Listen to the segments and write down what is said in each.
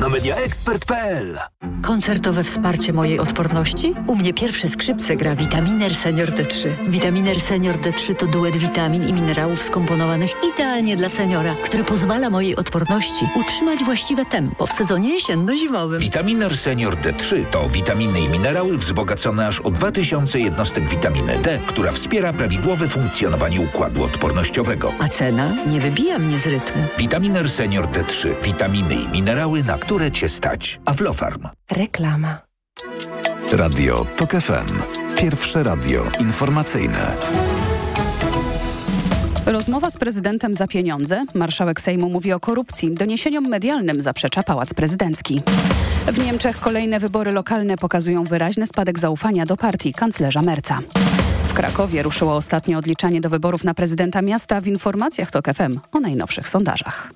na mediaexpert.pl. Koncertowe wsparcie mojej odporności? U mnie pierwsze skrzypce gra Vitaminer Senior D3. Vitaminer Senior D3 to duet witamin i minerałów skomponowanych idealnie dla seniora, który pozwala mojej odporności utrzymać właściwe tempo w sezonie jesienno-zimowym. Vitaminer Senior D3 to witaminy i minerały wzbogacone aż o 2000 jednostek witaminy D, która wspiera prawidłowe funkcjonowanie układu odpornościowego. A cena nie wybija mnie z rytmu. Vitaminer Senior D3. Witaminy i minerały, na które Cię stać. Aflofarm. Reklama. Radio TOK FM. Pierwsze radio informacyjne. Rozmowa z prezydentem za pieniądze. Marszałek Sejmu mówi o korupcji. Doniesieniom medialnym zaprzecza Pałac Prezydencki. W Niemczech kolejne wybory lokalne pokazują wyraźny spadek zaufania do partii kanclerza Merza. W Krakowie ruszyło ostatnie odliczanie do wyborów na prezydenta miasta. W informacjach TOK FM o najnowszych sondażach.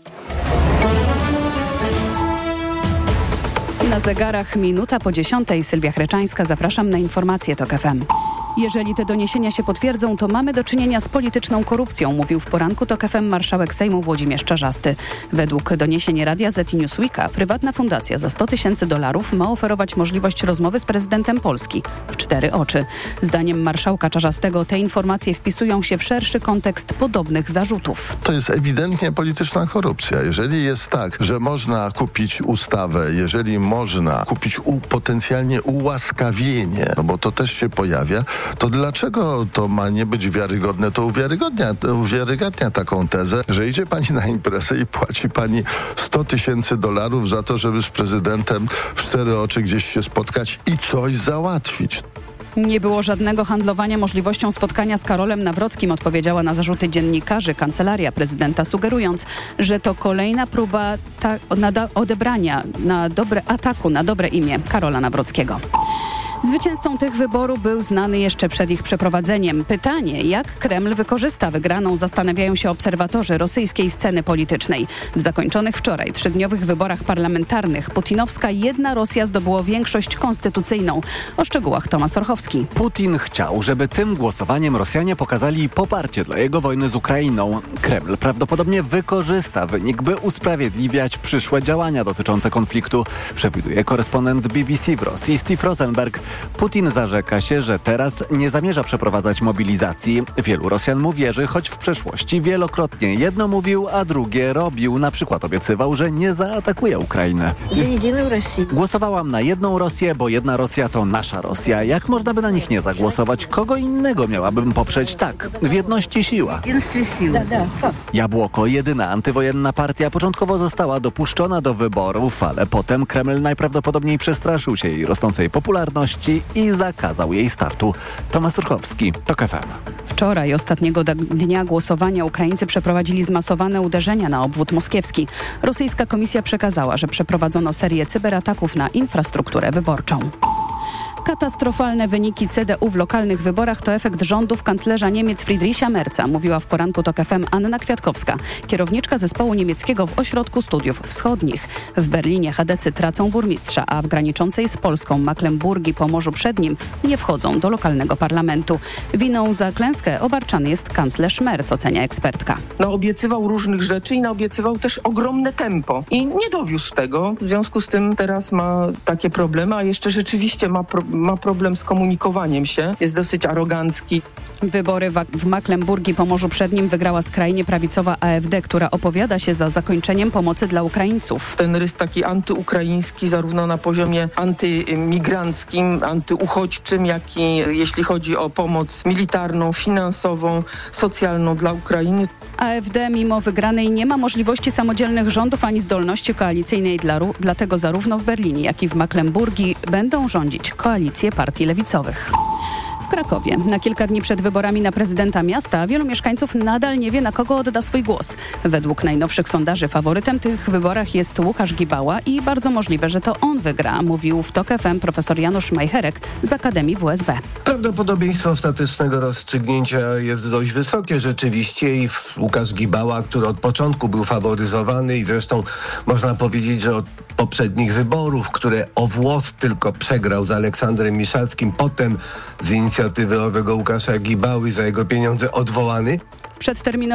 Na zegarach 9:50. Sylwia Chreczańska, zapraszam na informacje TOK FM. Jeżeli te doniesienia się potwierdzą, to mamy do czynienia z polityczną korupcją, mówił w poranku TOK FM marszałek Sejmu Włodzimierz Czarzasty. Według doniesień Radia Z i Newsweeka prywatna fundacja za $100,000 ma oferować możliwość rozmowy z prezydentem Polski w 4 oczy. Zdaniem marszałka Czarzastego te informacje wpisują się w szerszy kontekst podobnych zarzutów. To jest ewidentnie polityczna korupcja. Jeżeli jest tak, że można kupić ustawę, jeżeli można kupić potencjalnie ułaskawienie, no bo to też się pojawia, to dlaczego to ma nie być wiarygodne? To uwiarygadnia taką tezę, że idzie pani na imprezę i płaci pani $100,000 za to, żeby z prezydentem w 4 oczy gdzieś się spotkać i coś załatwić. Nie było żadnego handlowania możliwością spotkania z Karolem Nawrockim, odpowiedziała na zarzuty dziennikarzy kancelaria prezydenta, sugerując, że to kolejna próba odebrania ataku na dobre imię Karola Nawrockiego. Zwycięzcą tych wyborów był znany jeszcze przed ich przeprowadzeniem. Pytanie, jak Kreml wykorzysta wygraną, zastanawiają się obserwatorzy rosyjskiej sceny politycznej. W zakończonych wczoraj 3-dniowych wyborach parlamentarnych putinowska Jedna Rosja zdobyło większość konstytucyjną. O szczegółach Tomasz Orchowski. Putin chciał, żeby tym głosowaniem Rosjanie pokazali poparcie dla jego wojny z Ukrainą. Kreml prawdopodobnie wykorzysta wynik, by usprawiedliwiać przyszłe działania dotyczące konfliktu, przewiduje korespondent BBC w Rosji Steve Rosenberg. Putin zarzeka się, że teraz nie zamierza przeprowadzać mobilizacji. Wielu Rosjan mu wierzy, choć w przeszłości wielokrotnie jedno mówił, a drugie robił. Na przykład obiecywał, że nie zaatakuje Ukrainy. Głosowałam na jedną Rosję, bo jedna Rosja to nasza Rosja. Jak można by na nich nie zagłosować? Kogo innego miałabym poprzeć? Tak, w jedności siła. Jabłoko, jedyna antywojenna partia, początkowo została dopuszczona do wyborów, ale potem Kreml najprawdopodobniej przestraszył się jej rosnącej popularności i zakazał jej startu. Tomasz Turkowski, TOK FM. Wczoraj, ostatniego dnia głosowania, Ukraińcy przeprowadzili zmasowane uderzenia na obwód moskiewski. Rosyjska komisja przekazała, że przeprowadzono serię cyberataków na infrastrukturę wyborczą. Katastrofalne wyniki CDU w lokalnych wyborach to efekt rządów kanclerza Niemiec Friedricha Merza, mówiła w poranku TOK FM Anna Kwiatkowska, kierowniczka zespołu niemieckiego w Ośrodku Studiów Wschodnich. W Berlinie chadecy tracą burmistrza, a w graniczącej z Polską Mecklenburgii Pomorzu Przednim nie wchodzą do lokalnego parlamentu. Winą za klęskę obarczany jest kanclerz Merz, ocenia ekspertka. Obiecywał różnych rzeczy i naobiecywał też ogromne tempo i nie dowiózł tego. W związku z tym teraz ma takie problemy, a jeszcze rzeczywiście ma problem z komunikowaniem się. Jest dosyć arogancki. Wybory w Mecklenburgii Pomorzu Przednim wygrała skrajnie prawicowa AfD, która opowiada się za zakończeniem pomocy dla Ukraińców. Ten rys taki antyukraiński, zarówno na poziomie antymigranckim, antyuchodźczym, jak i jeśli chodzi o pomoc militarną, finansową, socjalną dla Ukrainy. AfD mimo wygranej nie ma możliwości samodzielnych rządów ani zdolności koalicyjnej, dlatego zarówno w Berlinie, jak i w Mecklenburgii będą rządzić koalicje partii lewicowych. W Krakowie na kilka dni przed wyborami na prezydenta miasta wielu mieszkańców nadal nie wie, na kogo odda swój głos. Według najnowszych sondaży faworytem w tych wyborach jest Łukasz Gibała i bardzo możliwe, że to on wygra, mówił w TOK FM profesor Janusz Majcherek z Akademii WSB. Prawdopodobieństwo ostatecznego rozstrzygnięcia jest dość wysokie rzeczywiście i Łukasz Gibała, który od początku był faworyzowany i zresztą można powiedzieć, że od poprzednich wyborów, które o włos tylko przegrał z Aleksandrem Miszalskim, potem z inicjatywy owego Łukasza Gibały za jego pieniądze odwołany.